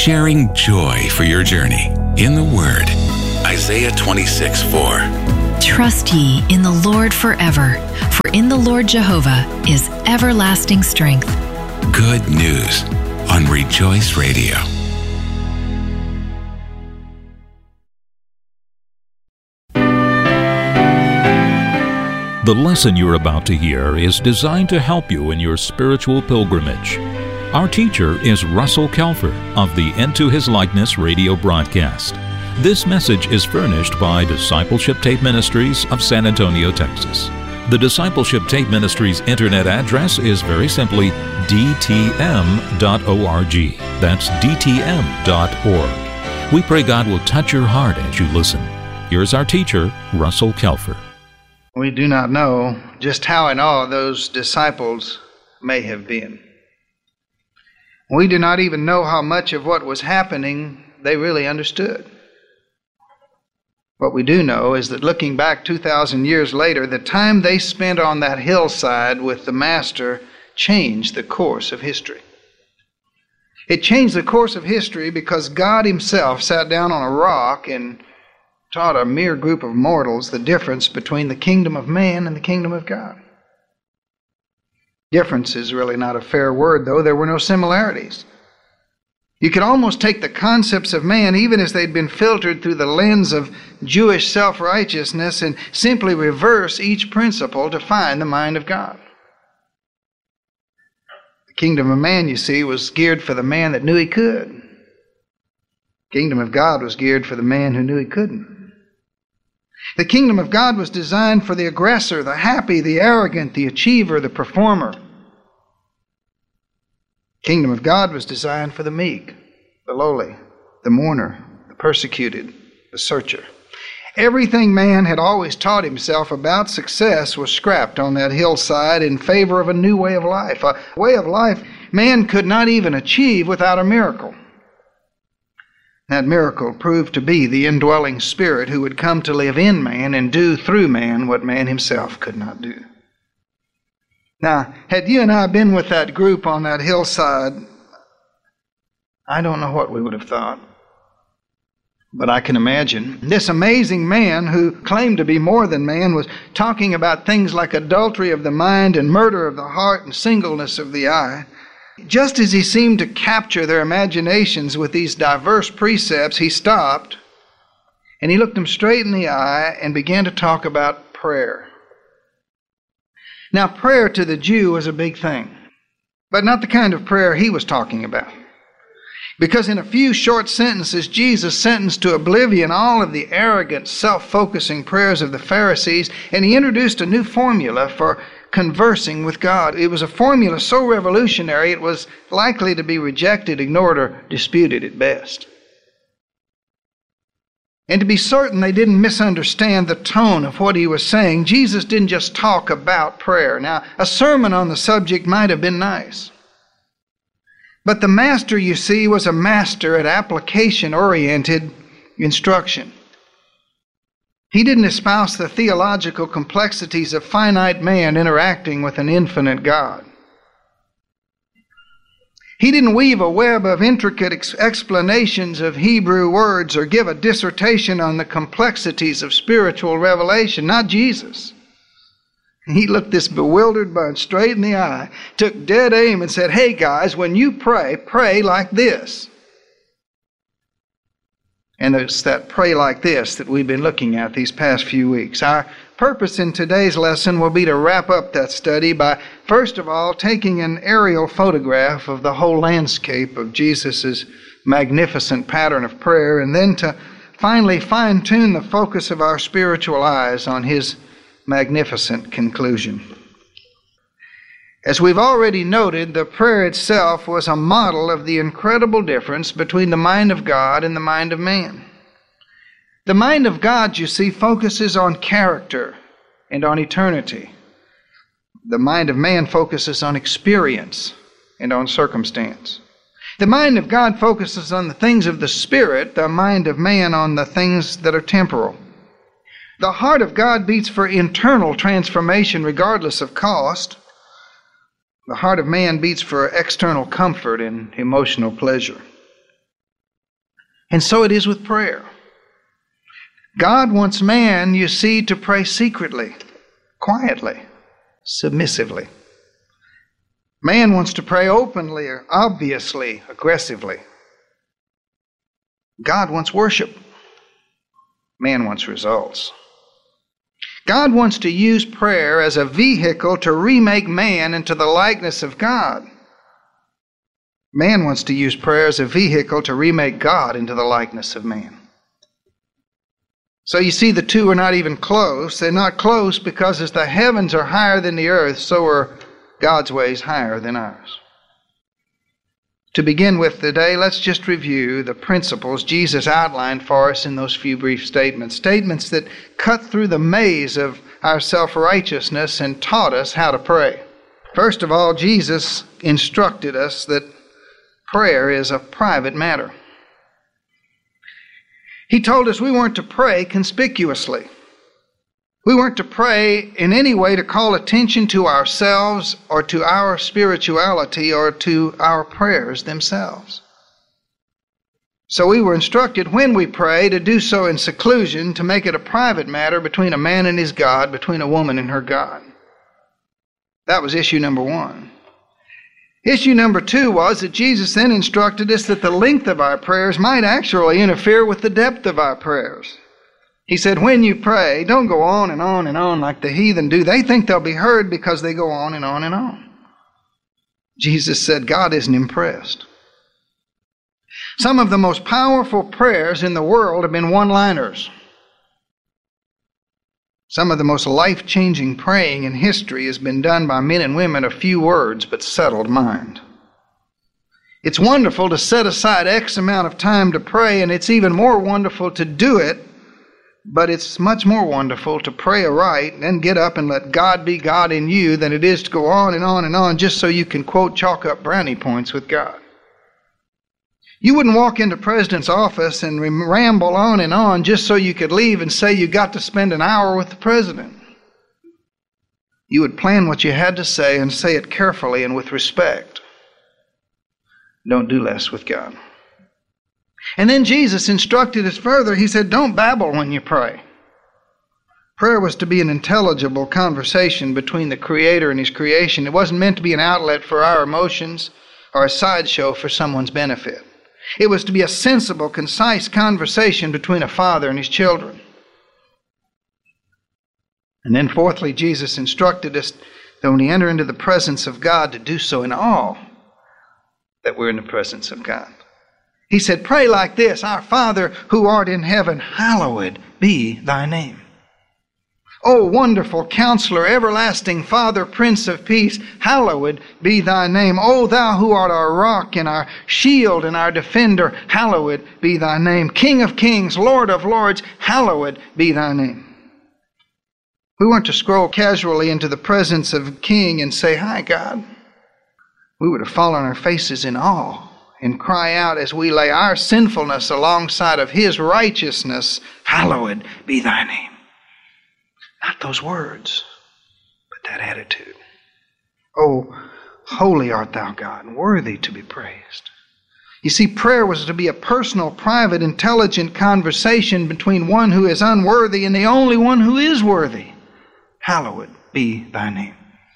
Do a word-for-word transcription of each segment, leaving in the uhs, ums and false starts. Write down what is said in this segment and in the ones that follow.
sharing joy for your journey in the Word. Isaiah twenty-six four. Trust ye in the Lord forever, for in the Lord Jehovah is everlasting strength. Good news on Rejoice Radio. The lesson you're about to hear is designed to help you in your spiritual pilgrimage. Our teacher is Russell Kelfer of the Into His Likeness radio broadcast. This message is furnished by Discipleship Tape Ministries of San Antonio, Texas. The Discipleship Tape Ministries internet address is very simply d t m dot org. That's d t m dot org. We pray God will touch your heart as you listen. Here's our teacher, Russell Kelfer. We do not know just how in awe those disciples may have been. We do not even know how much of what was happening they really understood. What we do know is that looking back two thousand years later, the time they spent on that hillside with the Master changed the course of history. It changed the course of history because God Himself sat down on a rock and taught a mere group of mortals the difference between the kingdom of man and the kingdom of God. Difference is really not a fair word, though. There were no similarities. You could almost take the concepts of man, even as they'd been filtered through the lens of Jewish self-righteousness, and simply reverse each principle to find the mind of God. The kingdom of man, you see, was geared for the man that knew he could. The kingdom of God was geared for the man who knew he couldn't. The kingdom of God was designed for the aggressor, the happy, the arrogant, the achiever, the performer. The kingdom of God was designed for the meek, the lowly, the mourner, the persecuted, the searcher. Everything man had always taught himself about success was scrapped on that hillside in favor of a new way of life, a way of life man could not even achieve without a miracle. That miracle proved to be the indwelling Spirit who would come to live in man and do through man what man himself could not do. Now, had you and I been with that group on that hillside, I don't know what we would have thought. But I can imagine. This amazing man who claimed to be more than man was talking about things like adultery of the mind and murder of the heart and singleness of the eye. Just as he seemed to capture their imaginations with these diverse precepts, he stopped and he looked them straight in the eye and began to talk about prayer. Now, prayer to the Jew was a big thing, but not the kind of prayer he was talking about. Because in a few short sentences, Jesus sentenced to oblivion all of the arrogant, self-focusing prayers of the Pharisees, and he introduced a new formula for conversing with God. It was a formula so revolutionary it was likely to be rejected, ignored, or disputed at best. And to be certain they didn't misunderstand the tone of what he was saying, Jesus didn't just talk about prayer. Now, a sermon on the subject might have been nice. But the Master, you see, was a master at application-oriented instruction. He didn't espouse the theological complexities of finite man interacting with an infinite God. He didn't weave a web of intricate ex- explanations of Hebrew words or give a dissertation on the complexities of spiritual revelation. Not Jesus. He looked this bewildered bunch straight in the eye, took dead aim and said, "Hey guys, when you pray, pray like this." And it's that pray like this that we've been looking at these past few weeks. Our purpose in today's lesson will be to wrap up that study by, first of all, taking an aerial photograph of the whole landscape of Jesus' magnificent pattern of prayer, and then to finally fine-tune the focus of our spiritual eyes on His magnificent conclusion. As we've already noted, the prayer itself was a model of the incredible difference between the mind of God and the mind of man. The mind of God, you see, focuses on character and on eternity. The mind of man focuses on experience and on circumstance. The mind of God focuses on the things of the Spirit, the mind of man on the things that are temporal. The heart of God beats for internal transformation regardless of cost. The heart of man beats for external comfort and emotional pleasure. And so it is with prayer. God wants man, you see, to pray secretly, quietly, submissively. Man wants to pray openly or obviously, aggressively. God wants worship. Man wants results. God wants to use prayer as a vehicle to remake man into the likeness of God. Man wants to use prayer as a vehicle to remake God into the likeness of man. So you see, the two are not even close. They're not close because as the heavens are higher than the earth, so are God's ways higher than ours. To begin with today, let's just review the principles Jesus outlined for us in those few brief statements. Statements that cut through the maze of our self-righteousness and taught us how to pray. First of all, Jesus instructed us that prayer is a private matter. He told us we weren't to pray conspicuously. We weren't to pray in any way to call attention to ourselves or to our spirituality or to our prayers themselves. So we were instructed when we pray to do so in seclusion, to make it a private matter between a man and his God, between a woman and her God. That was issue number one. Issue number two was that Jesus then instructed us that the length of our prayers might actually interfere with the depth of our prayers. He said, when you pray, don't go on and on and on like the heathen do. They think they'll be heard because they go on and on and on. Jesus said God isn't impressed. Some of the most powerful prayers in the world have been one-liners. Some of the most life-changing praying in history has been done by men and women of few words but settled mind. It's wonderful to set aside X amount of time to pray, and it's even more wonderful to do it, but it's much more wonderful to pray aright and then get up and let God be God in you than it is to go on and on and on just so you can, quote, chalk up brownie points with God. You wouldn't walk into the president's office and ramble on and on just so you could leave and say you got to spend an hour with the president. You would plan what you had to say and say it carefully and with respect. Don't do less with God. And then Jesus instructed us further. He said, don't babble when you pray. Prayer was to be an intelligible conversation between the Creator and His creation. It wasn't meant to be an outlet for our emotions or a sideshow for someone's benefit. It was to be a sensible, concise conversation between a father and his children. And then fourthly, Jesus instructed us that when we enter into the presence of God, to do so in awe that we're in the presence of God. He said, pray like this, our Father who art in heaven, hallowed be thy name. O wonderful Counselor, everlasting Father, Prince of Peace, hallowed be thy name. O thou who art our rock and our shield and our defender, hallowed be thy name. King of kings, Lord of lords, hallowed be thy name. We weren't to scroll casually into the presence of a king and say, hi, God. We were to fall on our faces in awe and cry out as we lay our sinfulness alongside of His righteousness, hallowed be thy name. Not those words, but that attitude. Oh, holy art thou, God, worthy to be praised. You see, prayer was to be a personal, private, intelligent conversation between one who is unworthy and the only one who is worthy. Hallowed be thy name.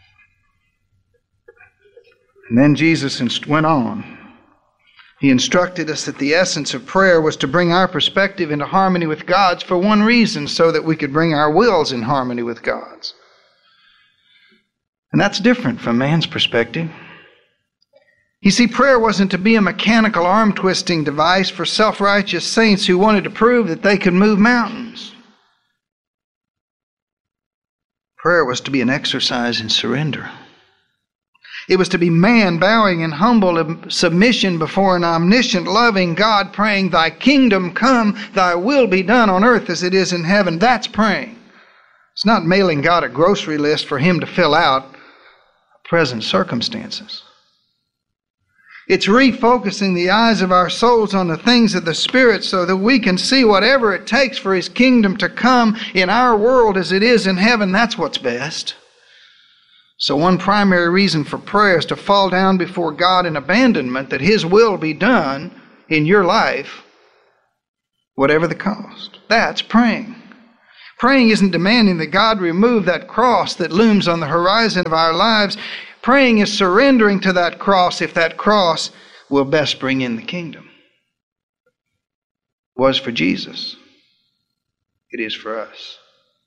And then Jesus went on. He instructed us that the essence of prayer was to bring our perspective into harmony with God's for one reason, so that we could bring our wills in harmony with God's. And that's different from man's perspective. You see, prayer wasn't to be a mechanical arm-twisting device for self-righteous saints who wanted to prove that they could move mountains. Prayer was to be an exercise in surrender. It was to be man bowing in humble submission before an omniscient, loving God, praying, thy kingdom come, thy will be done on earth as it is in heaven. That's praying. It's not mailing God a grocery list for Him to fill out present circumstances. It's refocusing the eyes of our souls on the things of the Spirit so that we can see whatever it takes for His kingdom to come in our world as it is in heaven. That's what's best. So one primary reason for prayer is to fall down before God in abandonment, that His will be done in your life whatever the cost. That's praying. Praying isn't demanding that God remove that cross that looms on the horizon of our lives. Praying is surrendering to that cross if that cross will best bring in the kingdom. It was for Jesus. It is for us.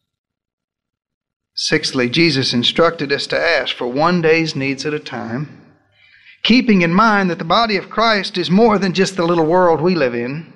Sixthly, Jesus instructed us to ask for one day's needs at a time, keeping in mind that the body of Christ is more than just the little world we live in,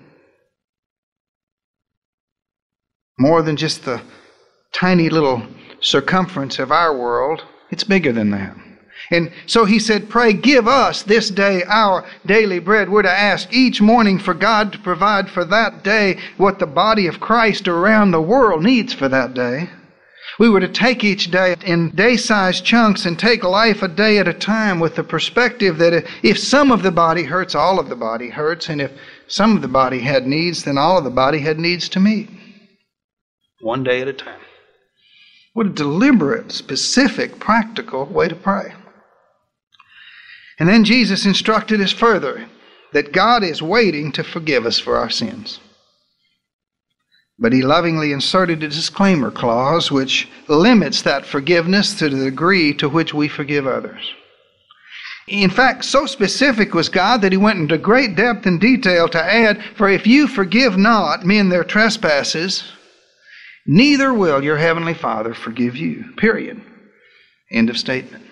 more than just the tiny little circumference of our world. It's bigger than that. And so he said, pray, give us this day our daily bread. We're to ask each morning for God to provide for that day what the body of Christ around the world needs for that day. We were to take each day in day-sized chunks and take life a day at a time with the perspective that if some of the body hurts, all of the body hurts. And if some of the body had needs, then all of the body had needs to meet. One day at a time. What a deliberate, specific, practical way to pray. And then Jesus instructed us further that God is waiting to forgive us for our sins. But he lovingly inserted a disclaimer clause which limits that forgiveness to the degree to which we forgive others. In fact, so specific was God that he went into great depth and detail to add, for if you forgive not men their trespasses, neither will your heavenly Father forgive you. Period. End of statement.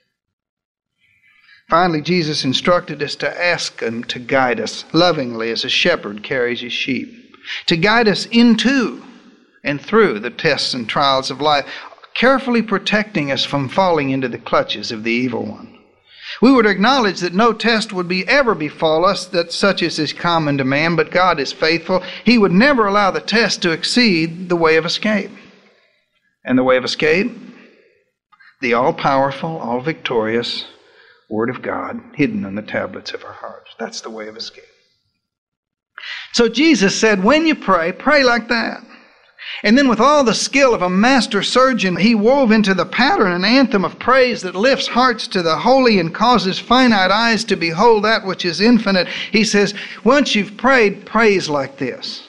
Finally, Jesus instructed us to ask him to guide us lovingly as a shepherd carries his sheep, to guide us into and through the tests and trials of life, carefully protecting us from falling into the clutches of the evil one. We would acknowledge that no test would be ever befall us that such as is common to man, but God is faithful. He would never allow the test to exceed the way of escape. And the way of escape? The all-powerful, all-victorious Word of God hidden on the tablets of our hearts. That's the way of escape. So Jesus said, when you pray, pray like that. And then with all the skill of a master surgeon, he wove into the pattern an anthem of praise that lifts hearts to the holy and causes finite eyes to behold that which is infinite. He says, once you've prayed, praise like this.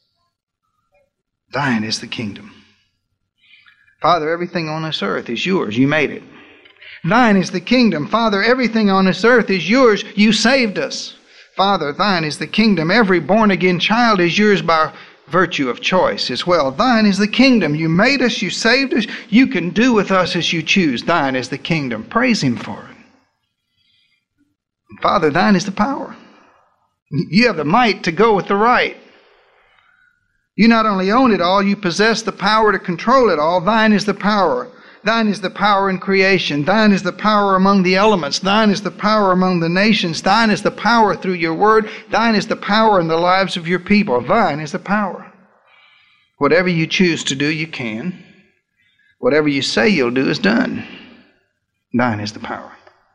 Thine is the kingdom. Father, everything on this earth is yours. You made it. Thine is the kingdom. Father, everything on this earth is yours. You saved us. Father, thine is the kingdom. Every born-again child is yours by virtue of choice as well. Thine is the kingdom. You made us. You saved us. You can do with us as you choose. Thine is the kingdom. Praise him for it. And Father, thine is the power. You have the might to go with the right. You not only own it all, you possess the power to control it all. Thine is the power. Thine is the power in creation. Thine is the power among the elements. Thine is the power among the nations. Thine is the power through your word. Thine is the power in the lives of your people. Thine is the power. Whatever you choose to do, you can. Whatever you say you'll do is done. Thine is the power.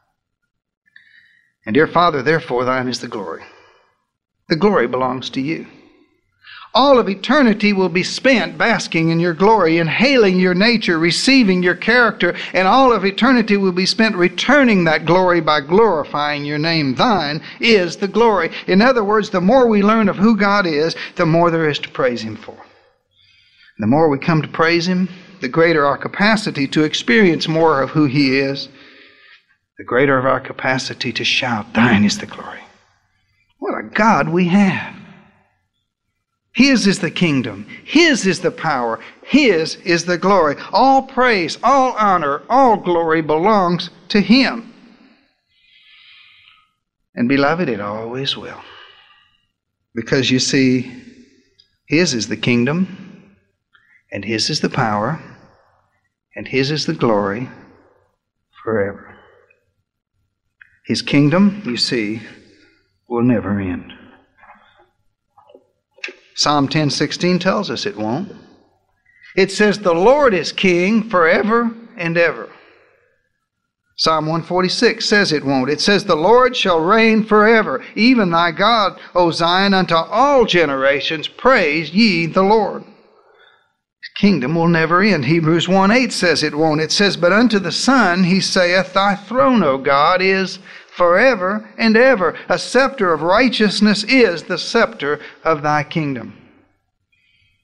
And dear Father, therefore, thine is the glory. The glory belongs to you. All of eternity will be spent basking in your glory, inhaling your nature, receiving your character, and all of eternity will be spent returning that glory by glorifying your name. Thine is the glory. In other words, the more we learn of who God is, the more there is to praise him for. The more we come to praise him, the greater our capacity to experience more of who he is, the greater of our capacity to shout, thine is the glory. What a God we have. His is the kingdom. His is the power. His is the glory. All praise, all honor, all glory belongs to him. And beloved, it always will. Because you see, his is the kingdom, and his is the power, and his is the glory forever. His kingdom, you see, will never end. Psalm ten sixteen tells us it won't. It says, the Lord is king forever and ever. Psalm one forty-six says it won't. It says, the Lord shall reign forever. Even thy God, O Zion, unto all generations praise ye the Lord. His kingdom will never end. Hebrews one eight says it won't. It says, but unto the Son he saith, thy throne, O God, is forever and ever. A scepter of righteousness is the scepter of thy kingdom.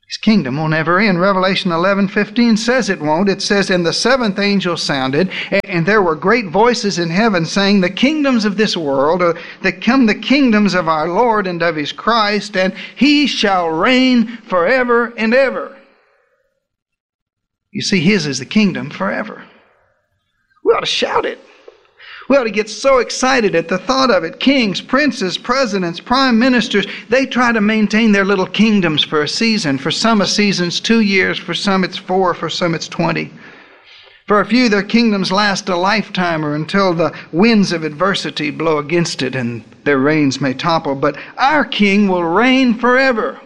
His kingdom will never end. Revelation eleven fifteen says it won't. It says, "And the seventh angel sounded, and there were great voices in heaven saying, the kingdoms of this world are become the kingdoms of our Lord and of his Christ, and he shall reign forever and ever." You see, his is the kingdom forever. We ought to shout it. We ought to get so excited at the thought of it. Kings, princes, presidents, prime ministers, they try to maintain their little kingdoms for a season. For some, a season's two years. For some, it's four. For some, it's twenty. For a few, their kingdoms last a lifetime or until the winds of adversity blow against it and their reigns may topple. But our King will reign forever.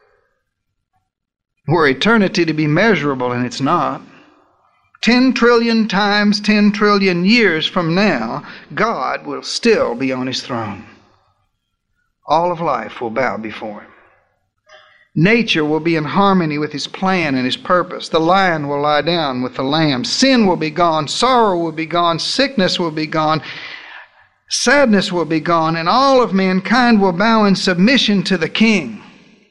Were eternity to be measurable, and it's not. Ten trillion times ten trillion years from now, God will still be on his throne. All of life will bow before him. Nature will be in harmony with his plan and his purpose. The lion will lie down with the lamb. Sin will be gone. Sorrow will be gone. Sickness will be gone. Sadness will be gone. And all of mankind will bow in submission to the King.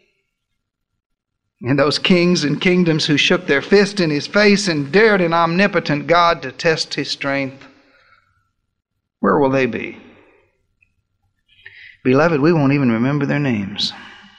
And those kings and kingdoms who shook their fist in his face and dared an omnipotent God to test his strength, where will they be? Beloved, we won't even remember their names.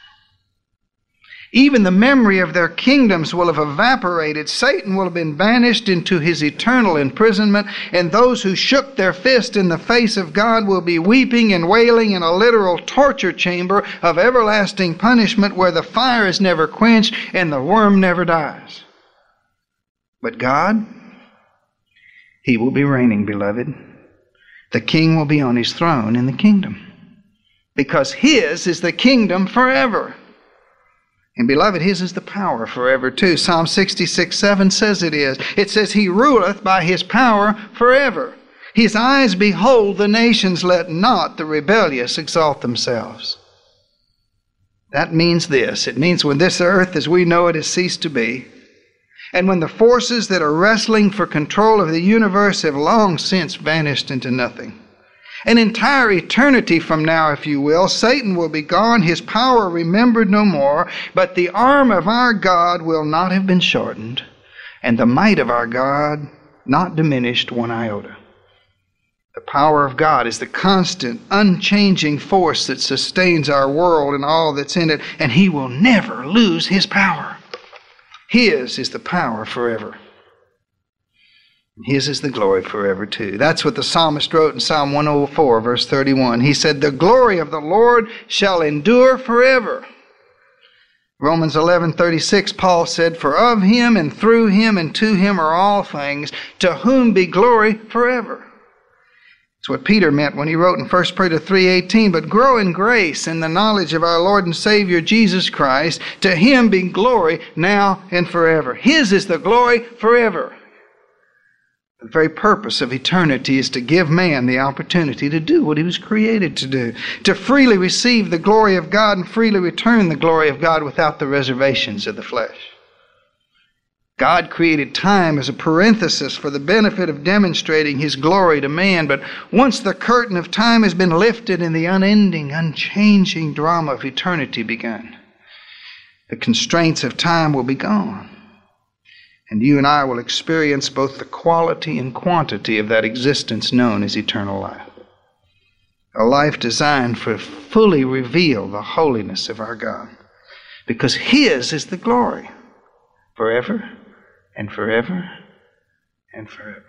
Even the memory of their kingdoms will have evaporated. Satan will have been banished into his eternal imprisonment, and those who shook their fist in the face of God will be weeping and wailing in a literal torture chamber of everlasting punishment where the fire is never quenched and the worm never dies. But God, he will be reigning, beloved. The King will be on his throne in the kingdom, because his is the kingdom forever. And beloved, his is the power forever too. Psalm sixty-six seven says it is. It says, he ruleth by his power forever. His eyes behold the nations, let not the rebellious exalt themselves. That means this. It means when this earth as we know it has ceased to be, and when the forces that are wrestling for control of the universe have long since vanished into nothing, an entire eternity from now, if you will, Satan will be gone, his power remembered no more, but the arm of our God will not have been shortened, and the might of our God not diminished one iota. The power of God is the constant, unchanging force that sustains our world and all that's in it, and he will never lose his power. His is the power forever. His is the glory forever too. That's what the psalmist wrote in Psalm one oh four, verse thirty-one. He said, the glory of the Lord shall endure forever. Romans eleven thirty-six, Paul said, for of him and through him and to him are all things, to whom be glory forever. That's what Peter meant when he wrote in First Peter three eighteen, but grow in grace and the knowledge of our Lord and Savior Jesus Christ. To him be glory now and forever. His is the glory forever. The very purpose of eternity is to give man the opportunity to do what he was created to do, to freely receive the glory of God and freely return the glory of God without the reservations of the flesh. God created time as a parenthesis for the benefit of demonstrating his glory to man, but once the curtain of time has been lifted and the unending, unchanging drama of eternity begun, the constraints of time will be gone. And you and I will experience both the quality and quantity of that existence known as eternal life. A life designed to fully reveal the holiness of our God. Because his is the glory forever and forever and forever.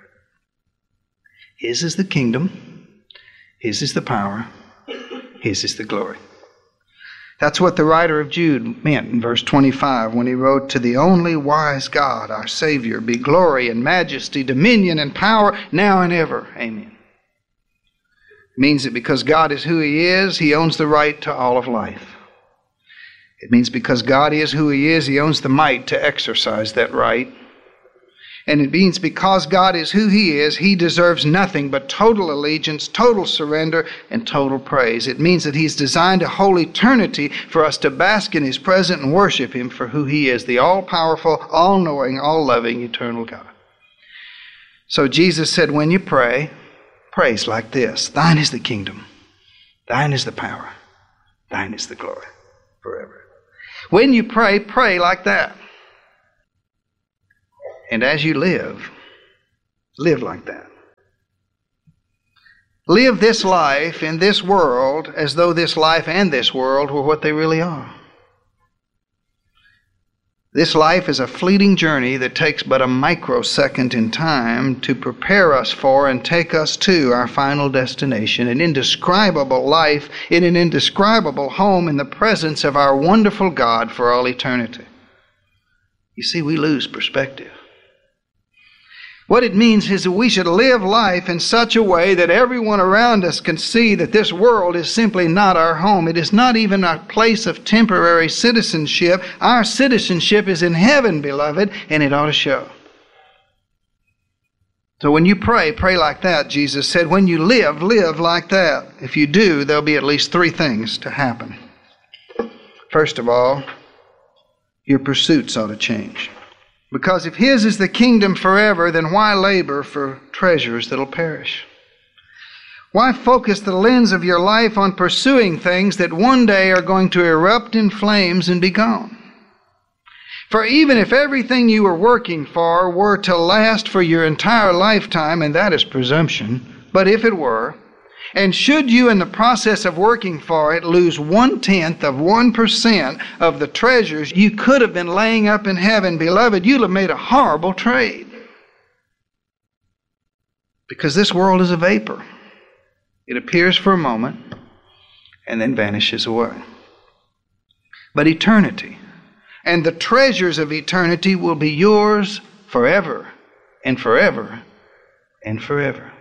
His is the kingdom. His is the power. His is the glory. That's what the writer of Jude meant in verse twenty-five when he wrote, to the only wise God, our Savior, be glory and majesty, dominion and power, now and ever. Amen. It means that because God is who he is, he owns the right to all of life. It means because God is who he is, he owns the might to exercise that right. And it means because God is who he is, he deserves nothing but total allegiance, total surrender, and total praise. It means that he's designed a whole eternity for us to bask in his presence and worship him for who he is, the all-powerful, all-knowing, all-loving, eternal God. So Jesus said, when you pray, praise like this. Thine is the kingdom. Thine is the power. Thine is the glory forever. When you pray, pray like that. And as you live, live like that. Live this life in this world as though this life and this world were what they really are. This life is a fleeting journey that takes but a microsecond in time to prepare us for and take us to our final destination, an indescribable life in an indescribable home in the presence of our wonderful God for all eternity. You see, we lose perspective. What it means is that we should live life in such a way that everyone around us can see that this world is simply not our home. It is not even a place of temporary citizenship. Our citizenship is in heaven, beloved, and it ought to show. So when you pray, pray like that, Jesus said. When you live, live like that. If you do, there'll be at least three things to happen. First of all, your pursuits ought to change. Because if His is the kingdom forever, then why labor for treasures that'll perish? Why focus the lens of your life on pursuing things that one day are going to erupt in flames and be gone? For even if everything you were working for were to last for your entire lifetime, and that is presumption, but if it were, and should you in the process of working for it lose one-tenth of one percent of the treasures you could have been laying up in heaven, beloved, you'll have made a horrible trade. Because this world is a vapor. It appears for a moment and then vanishes away. But eternity and the treasures of eternity will be yours forever and forever and forever.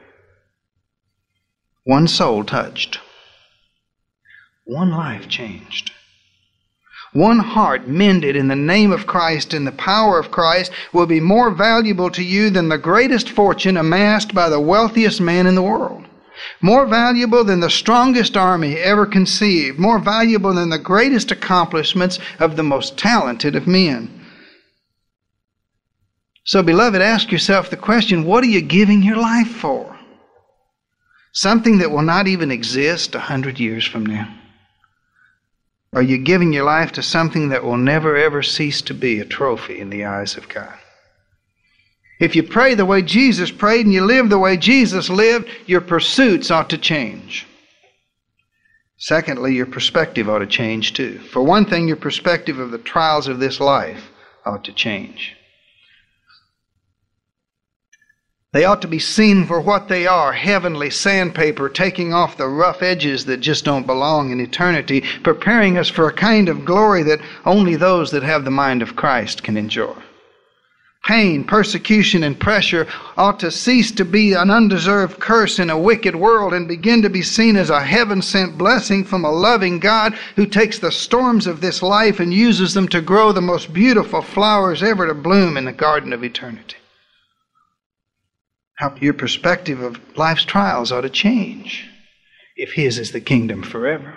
One soul touched. One life changed. One heart mended in the name of Christ and the power of Christ will be more valuable to you than the greatest fortune amassed by the wealthiest man in the world. More valuable than the strongest army ever conceived. More valuable than the greatest accomplishments of the most talented of men. So, beloved, ask yourself the question, what are you giving your life for? Something that will not even exist a hundred years from now? Are you giving your life to something that will never ever cease to be a trophy in the eyes of God? If you pray the way Jesus prayed and you live the way Jesus lived, your pursuits ought to change. Secondly, your perspective ought to change too. For one thing, your perspective of the trials of this life ought to change. They ought to be seen for what they are, heavenly sandpaper, taking off the rough edges that just don't belong in eternity, preparing us for a kind of glory that only those that have the mind of Christ can enjoy. Pain, persecution, and pressure ought to cease to be an undeserved curse in a wicked world and begin to be seen as a heaven-sent blessing from a loving God who takes the storms of this life and uses them to grow the most beautiful flowers ever to bloom in the garden of eternity. How your perspective of life's trials ought to change if His is the kingdom forever.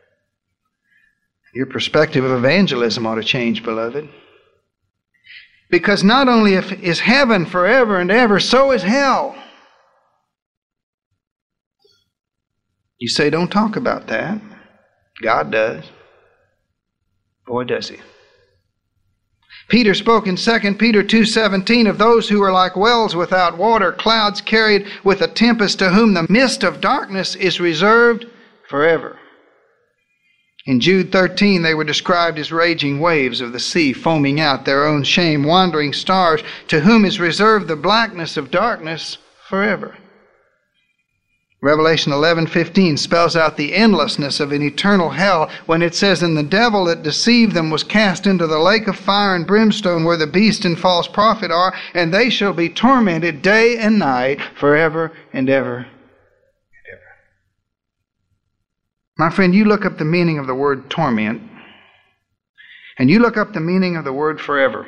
Your perspective of evangelism ought to change, beloved. Because not only is heaven forever and ever, so is hell. You say, don't talk about that. God does. Boy, does He. Peter spoke in Second Peter two seventeen of those who are like wells without water, clouds carried with a tempest, to whom the mist of darkness is reserved forever. In Jude thirteen, they were described as raging waves of the sea, foaming out their own shame, wandering stars, to whom is reserved the blackness of darkness forever. Revelation eleven fifteen spells out the endlessness of an eternal hell when it says, and the devil that deceived them was cast into the lake of fire and brimstone where the beast and false prophet are, and they shall be tormented day and night forever and ever and ever. My friend, you look up the meaning of the word torment, and you look up the meaning of the word forever.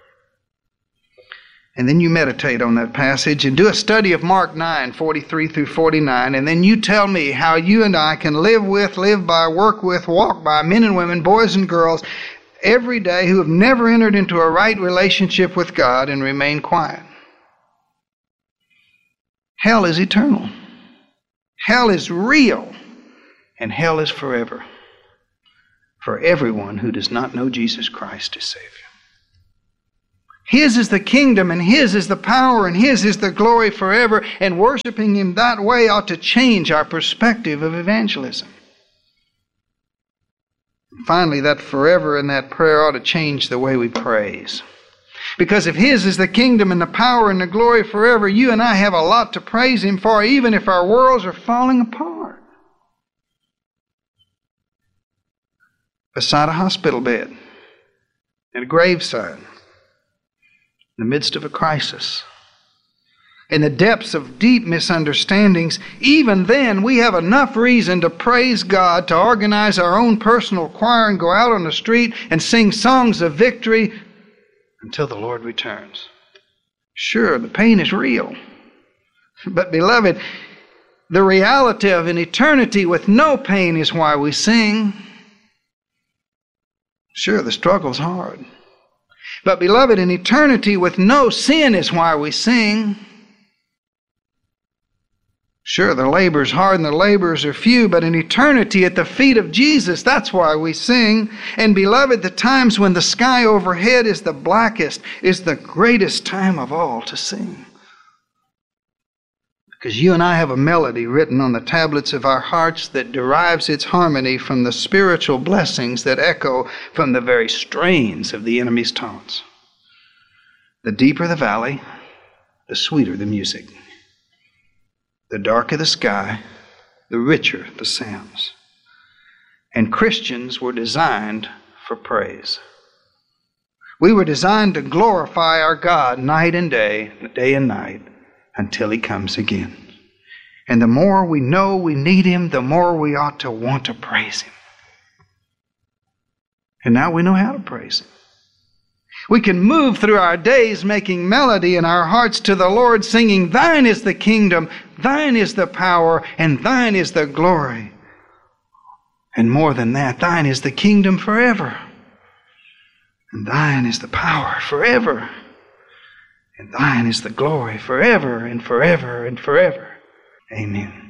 And then you meditate on that passage and do a study of Mark nine, forty-three through forty-nine, and then you tell me how you and I can live with, live by, work with, walk by men and women, boys and girls, every day who have never entered into a right relationship with God and remain quiet. Hell is eternal. Hell is real. And hell is forever. for everyone who does not know Jesus Christ as Savior. His is the kingdom, and His is the power, and His is the glory forever, and worshiping Him that way ought to change our perspective of evangelism. Finally, that forever in that prayer ought to change the way we praise. Because if His is the kingdom and the power and the glory forever, you and I have a lot to praise Him for, even if our worlds are falling apart. Beside a hospital bed, at a graveside, in the midst of a crisis, in the depths of deep misunderstandings, even then we have enough reason to praise God, to organize our own personal choir and go out on the street and sing songs of victory until the Lord returns. Sure, the pain is real. But beloved, the reality of an eternity with no pain is why we sing. Sure, the struggle's hard. But beloved, an eternity with no sin is why we sing. Sure, the labor's hard and the laborers are few, but an eternity at the feet of Jesus, that's why we sing. And beloved, the times when the sky overhead is the blackest is the greatest time of all to sing. Because you and I have a melody written on the tablets of our hearts that derives its harmony from the spiritual blessings that echo from the very strains of the enemy's taunts. The deeper the valley, the sweeter the music. The darker the sky, the richer the sounds. And Christians were designed for praise. We were designed to glorify our God night and day, day and night, until He comes again. And the more we know we need Him, the more we ought to want to praise Him. And now we know how to praise Him. We can move through our days making melody in our hearts to the Lord, singing, Thine is the kingdom, Thine is the power, and Thine is the glory. And more than that, Thine is the kingdom forever. And Thine is the power forever. And Thine is the glory forever and forever and forever. Amen.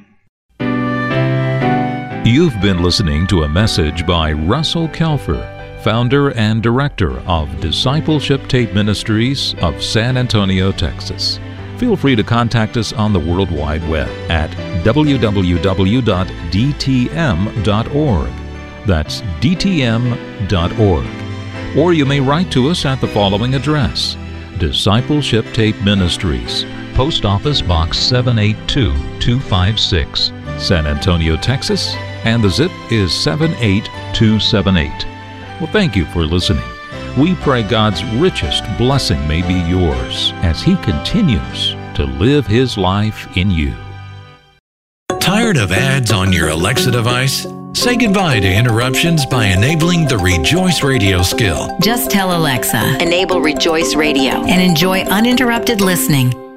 You've been listening to a message by Russell Kelfer, founder and director of Discipleship Tape Ministries of San Antonio, Texas. Feel free to contact us on the World Wide Web at w w w dot d t m dot org. That's d t m dot org. Or you may write to us at the following address: Discipleship Tape Ministries, Post Office Box seven eight two two five six, San Antonio, Texas, and the zip is seven eight two seven eight. Well, thank you for listening. We pray God's richest blessing may be yours as He continues to live His life in you. Tired of ads on your Alexa device? Say goodbye to interruptions by enabling the Rejoice Radio skill. Just tell Alexa, enable Rejoice Radio, and enjoy uninterrupted listening.